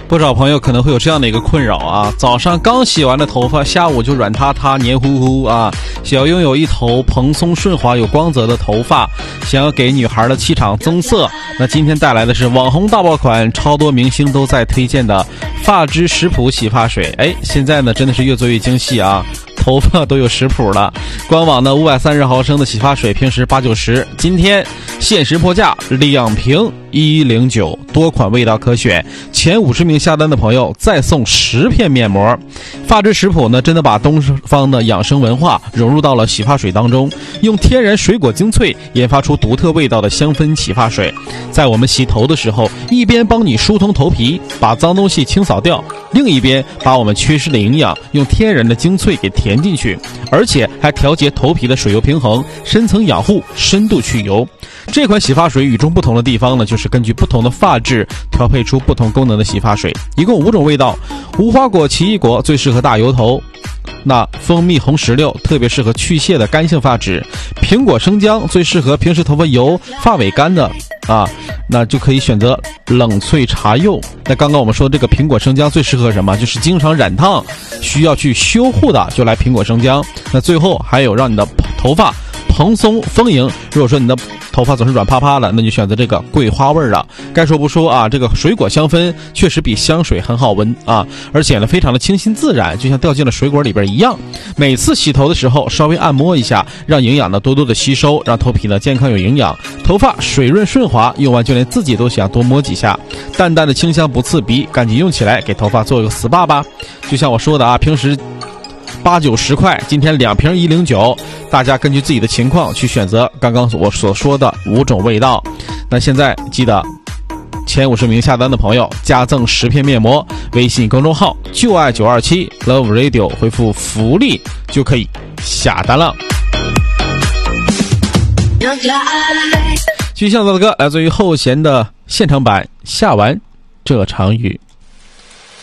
不少朋友可能会有这样的一个困扰啊，早上刚洗完的头发，下午就软塌塌、黏糊糊啊。想要拥有一头蓬松顺滑、有光泽的头发，想要给女孩的气场增色，那今天带来的是网红大爆款，超多明星都在推荐的发之食谱洗发水。现在呢真的是越做越精细啊。头发都有食谱了，官网呢530毫升的洗发水平时890，今天限时破价2瓶1109，多款味道可选，前50名下单的朋友再送10片面膜。发之食谱呢真的把东方的养生文化融入到了洗发水当中，用天然水果精粹研发出独特味道的香氛洗发水，在我们洗头的时候，一边帮你疏通头皮，把脏东西清扫掉，另一边把我们缺失的营养用天然的精粹给填进去，而且还调节头皮的水油平衡，深层养护，深度去油。这款洗发水与众不同的地方呢，就是根据不同的发质调配出不同功能的洗发水，一共5种味道。无花果、奇异果最适合大油头，那蜂蜜红石榴特别适合去屑的干性发质，苹果生姜最适合平时头发油、发尾干的啊，那就可以选择冷萃茶柚。那刚刚我们说的这个苹果生姜最适合什么？就是经常染烫需要去修护的，就来苹果生姜。那最后还有让你的头发蓬松丰盈，如果说你的头发总是软趴趴的，那就选择这个桂花味的。该说不说啊，这个水果香氛确实比香水很好闻啊，而且呢非常的清新自然，就像掉进了水果里边一样。每次洗头的时候稍微按摩一下，让营养呢多多的吸收，让头皮呢健康有营养，头发水润顺滑，用完就连自己都想多摸几下。淡淡的清香不刺鼻，赶紧用起来给头发做一个 SPA 吧。就像我说的啊，平时8、9、10块，今天2瓶109，大家根据自己的情况去选择刚刚我所说的5种味道。那现在记得前50名下单的朋友加赠10片面膜，微信公众号就爱927 Love Radio 回复福利就可以下单了。继续向导的歌来自于后弦的现场版，下完这场雨。